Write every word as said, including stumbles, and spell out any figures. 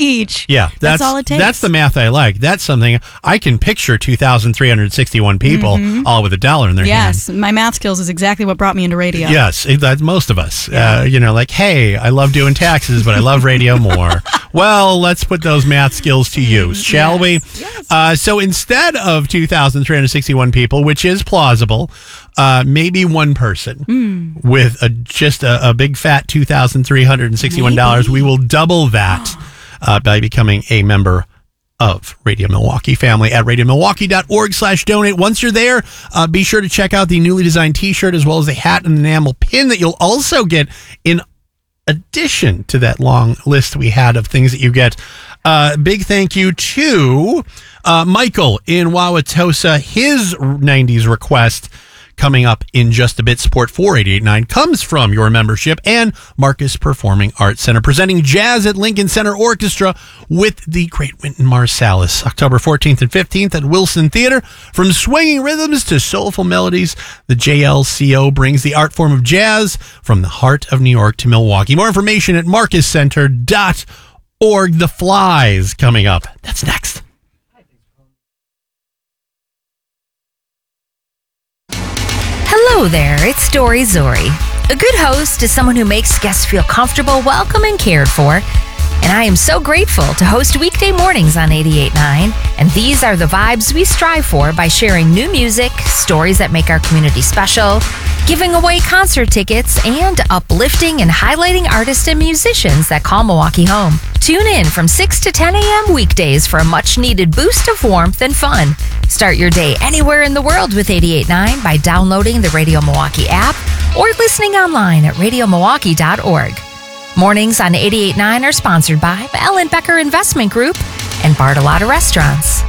each. Yeah, that's, that's all it takes. That's the math I like. That's something I can picture two thousand three hundred sixty-one people mm-hmm. all with a dollar in their yes, hand. Yes, my math skills is exactly what brought me into radio. Yes, that's most of us. Yeah. Uh, you know, like, hey, I love doing taxes, but I love radio more. Well, let's put those math skills to use, shall yes. we? Yes. Uh, so instead of two thousand three hundred sixty-one people, which is plausible, uh, maybe one person mm. with a, just a, a big fat two thousand three hundred sixty-one dollars, maybe. We will double that uh, by becoming a member of Radio Milwaukee family at radiomilwaukee.org slash donate. Once you're there, uh, be sure to check out the newly designed t-shirt as well as the hat and enamel pin that you'll also get in addition to that long list we had of things that you get. Uh, big thank you to uh, Michael in Wauwatosa. His nineties request coming up in just a bit. Support for eighty-eight point nine comes from your membership and Marcus Performing Arts Center, presenting Jazz at Lincoln Center Orchestra with the great Wynton Marsalis, October fourteenth and fifteenth at Wilson Theater. From swinging rhythms to soulful melodies, the J L C O brings the art form of jazz from the heart of New York to Milwaukee. More information at marcus center dot org. The Flies coming up. That's next. Hello there, it's Dory Zori. A good host is someone who makes guests feel comfortable, welcome, and cared for. And I am so grateful to host weekday mornings on eighty-eight point nine. And these are the vibes we strive for by sharing new music, stories that make our community special, giving away concert tickets, and uplifting and highlighting artists and musicians that call Milwaukee home. Tune in from six to ten a.m. weekdays for a much-needed boost of warmth and fun. Start your day anywhere in the world with eighty-eight point nine by downloading the Radio Milwaukee app or listening online at radio milwaukee dot org. Mornings on eighty-eight point nine are sponsored by Ellen Becker Investment Group and Bartolotta Restaurants.